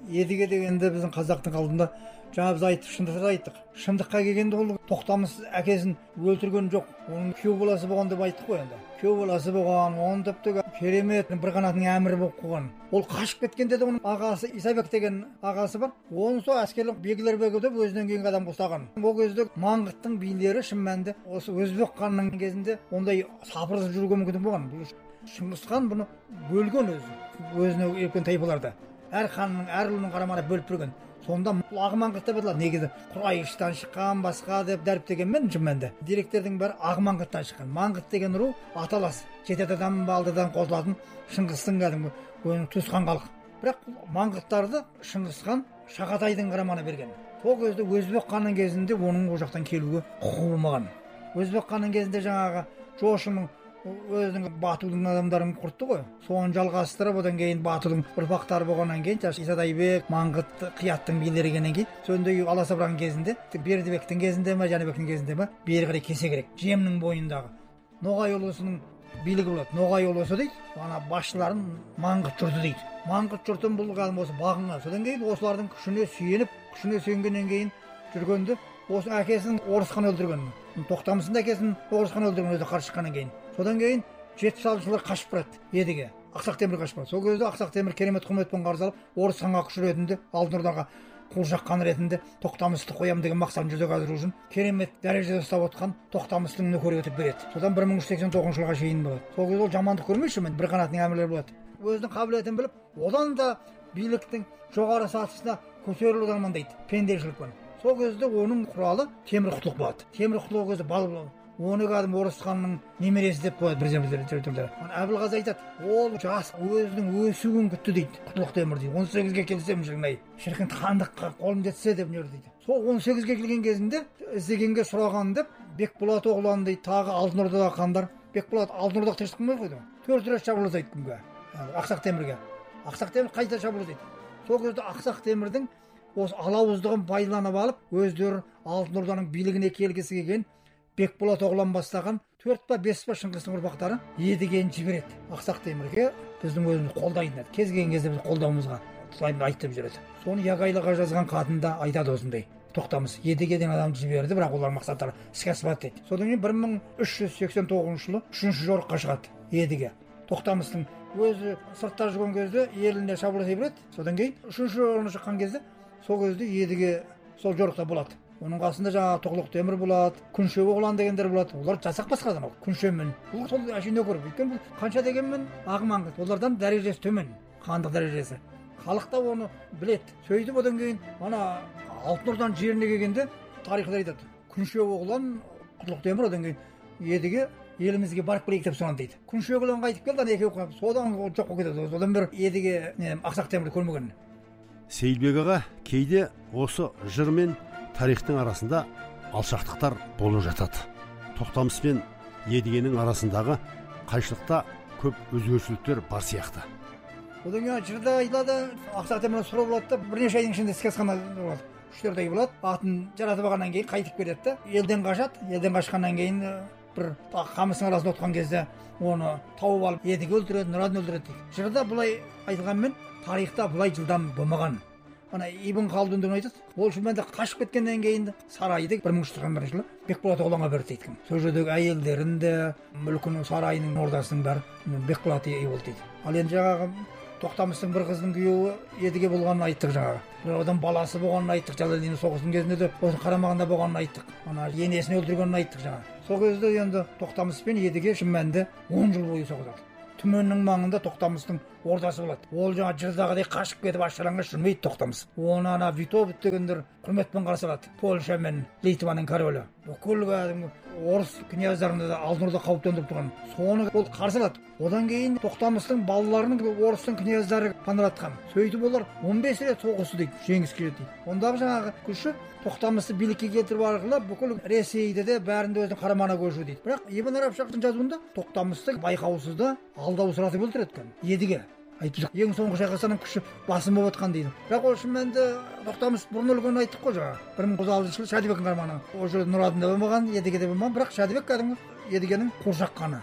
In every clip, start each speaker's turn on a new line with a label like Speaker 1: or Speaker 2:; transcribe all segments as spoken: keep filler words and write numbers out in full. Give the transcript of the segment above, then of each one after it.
Speaker 1: едіге дегенде біздің қазақтың алдында жаңа біз айттық, шындықты айттық. Шындыққа келгенде ол Тоқтамыс әкесін өлтірген жоқ. Оның күйеу баласы болған деп айттық қой енді. Күйеу баласы болған, оның тіпті керемет бір қанатының әмірі болып қойған. Ол қашып кеткенде де оның ағасы Исабек деген ағасы бар. Оны сол әскерлік Бегілербегі деп өзінен кейінгі адам қостаған. Ол кезде маңғыттың билері шын мәнінде осы өзбек ханның кезінде ондай сапырылып жүруге мүмкіндік болған. Шыңғыс хан бұны бөлген өзі, өзіне еркен тайпаларда. Әр ханның, әр ұлының қарамағына бөліп берген. Сонда Ағмаңғыт деп аталады. Негізі Құрайыштан шыққан басқа деп дәріптегенмен шын мәнінде деректердің бәрі Ағмаңғыттан шыққан. Маңғыт деген ру аталас. Жететадан балдыдан қосылатын Шыңғыстың кәдімгі өзінің туысқан халық. Бірақ маңғыттарды Шыңғыс хан Шағатайдың қарамағына берген. Сол кезде өзбек ханның кезінде оның ол жақтан келуге құқығы болмаған. Өзбек ханның кезінде жаңағы Жошының өзінің Батудың адамдарын құртты ғой. Соны жалғастырып, одан кейін Батудың ұрпақтары болғаннан кейін, Исатайбек, Маңғыт, Қияттың билері келгеннен кейін, сондай Аласапыран кезінде, Бердібектің кезінде ме, Жәнібектің кезінде ме, бері қарай кесе керек. Жемнің бойындағы Ноғай ұлысының билігі болады. Ноғай ұлысы дейді, ана басшыларын Маңғыт жұрты дейді. Маңғыт жұртын бұл кәдімгі осы бағынған. Содан кейін осылардың күшіне сүйеніп, күшіне сүйенгеннен кейін жүргенде осы әкесін орыс хан өлтірген. Тоқтамыстың әкесін орыс хан өлтірген өзі қарсы шыққаннан кейін. Содан кейін жеті салшылар қашып барады едіге. Ақсақ Темір қашып барады. Сол кезде Ақсақ Темір керемет құрметпен қарсы алып, орыс ханға күш ретінде, Алтын Ордаға қуыршақ хан ретінде Тоқтамысты қоямын деген мақсатын жүзеге асыру үшін керемет дәрежеде ұстап отқан Тоқтамыстың нөкері етіп береді. Содан бір мың үш жүз сексен тоғызыншы жылға шейін болады. Сол кезде ол жамандық көрмейші, мен бір қанатының әмірлері болады. Өзінің қабілетін біліп, одан да биліктің жоғары сатысына көтерілуді армандайды пендешілікпен. Сол кезде оның құралы Темір Құтлық болады. Темір Құтлық өзі бал болады. Оны кәдім орыс ханның немересі деп қояды бірден-бірден. Әбілғазы айтады, ол жас өзінің өсуін күтті дейді. Құтлық Темір дейді. он сегізге келсем жылнай. Шіркін хандыққа қолым жетсе деп не дейді. Сол он сегізге келген кезінде іздегенге сұраған деп Бекболат оғлан дейді, тағы Алтын Ордадағы хандар. Бекболат Алтын Ордаға тыныштық қылмай қойды. Төрт рет шабуыл жасайды кімге? Ақсақ Темірге. Ақсақ Темір қайта шабуыл жасайды. Сол кезде Ақсақ Темірдің осы алауыздығын пайдаланып алып, өздері Алтын Орданың билігіне келгісі келген Бекболат оғлан бастаған төрт па бес па Шыңғыстың ұрпақтары едігені жібереді Ақсақ Темірге, біздің өзіміз қолдайтын еді. Кез келген кезде біз қолдауымызға сылайын айтып жүреді. Соны Яғайлыға жазған хатында айтады осындай. Тоқтамыс едіге деген адамды жіберді, бірақ олар мақсаттары іске аспады дейді. Содан кейін бір мың үш жүз сексен тоғызыншы жылы үшінші жорыққа шығады едіге. Тоқтамыстың өзі сыртта жүрген кезде еліне шабуыл жасай береді. Содан кейін үшінші жорыққа шыққан кезде сол кезде едіге сол жорықта болады. Оның қасында жаңа Тұғлық Темір болады, Күнше оғлан дегендер болады. Олар жасақ басқарған ол. Күншемен. Бұл сол әшейін көріп. Өйткені бұл қанша дегенмен Ағмаңғыт. Олардан дәрежесі төмен, хандық дәрежесі. Халық та оны біледі. Сөйтіп одан кейін ана Алтын Орданың жеріне келгенде тарихта айтады. Күнше оғлан, Тұғлық Темір, одан кейін едіге елімізге барып келейік деп соған дейді. Күнше оғлан қайтып келді, ана екеуі қойып, содан жоқ болып кетеді. Содан бері едіге Ақсақ Темірді көрмеген.
Speaker 2: Сейілбек аға, кейде осы жыр мен тарихтың арасында алшақтықтар болып жатады. Тоқтамыс пен едігенің арасындағы қайшылықта көп өзгерістер бар сияқты.
Speaker 1: Одан кейін жырда айтылады, Ақсақ Темірден сұрау болады да, бірнеше айдың ішінде іске асқан болады. Үш-төрт ай болады. Атын жаратып алғаннан кейін қайтып келеді да, елден қашады. Елден қашқаннан кейін бір қамыстың арасында отқан кезде оны тауып алып едіге өлтіреді, Нұрадын өлтіреді дейді. Жырда бұлай айтылғанмен тарихта бұлай жылдам болмаған. Ана Ибн Халдун айтады, ол шынымен қашып кеткеннен кейін сарайды бір мың үш жүз тоқсан бірінші жылы Бекболат оғланға берді дейді. Сол жердегі әйелдерін де, мүлкінің, сарайының, ордасының бәрі Бекболат ие болды дейді. Ал енді жаңағы Тоқтамыстың бір қыздың күйеуі едіге болғанын айттық жаңағы. Одан баласы болғанын айттық. Жалалин соғысының кезінде де осы қарамағында болғанын айттық. Ана енесін өлтіргенін айттық жаңағы. Сол кезде енді Тоқтамыс пен едіге шын мәнінде он жыл бойы соғысады. Түменнің маңында Тоқтамыстың ордасы болады. Ол жаңа жырдағыдай қашып кетіп ашшалаңға жүрмейді Тоқтамыс. Оны ана Витовт дегендер құрметпен қарсы алады. Польша мен Литваның королі. Бүкіл орыс князьдарында да Алтын Орда қауіп төндіріп тұрған. Соны ол қарсы алады. Одан кейін Тоқтамыстың балаларының орыстың князьдары панаратқан. Сөйтіп олар он бес рет соғысты дейді, жеңіс келеді дейді. Ондағы жаңағы күші Тоқтамысты билікке келтіріп арқылы бүкіл Ресейді де бәрінде өзінің қарамағына көшіру дейді. Бірақ Ибн Арапшахтың жазуында Тоқтамысты байқаусызда алдаусыратып өлтіреді едіге. Айтып ең соңғы шайқасының күші басым болып отқан дейді. Бірақ ол шын мәнінде Тоқтамыс бұрын өлгенін айттық қой жаңа. бір мың тоғыз жүз алтыншы жылы Шәдібектің қарамағына. Ол жерде Нұрадында болмаған, едігеде болмаған, бірақ Шәдібек кәдімгі едігенің қуыршақ қаны.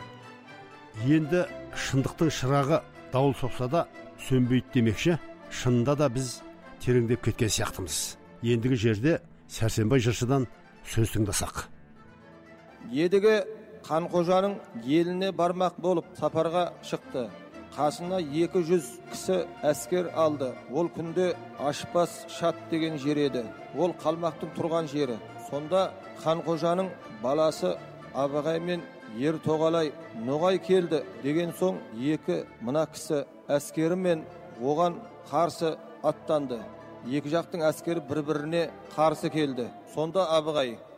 Speaker 2: Енді шындықтың шырағы дауыл соқса да сөнбейді демекші. Шынында да біз тереңдеп кеткен сияқтымыз. Ендігі жерде Сәрсенбай жыршыдан сөз тыңдасақ.
Speaker 3: Едіге Қанқожаның еліне бармақ болып сапарға шықты. Қасына екі жүз кісі әскер алды. Ол күнде Ашпас Шат деген жер еді. Ол қалмақтың тұрған жері. Сонда Қанқожаның баласы Абағай мен Ер Тоғалай Ноғай келді деген соң екі мына кісі әскері мен оған қарсы аттанды. Екі жақтың әскері бір-біріне қарсы келді. Сонда Абағай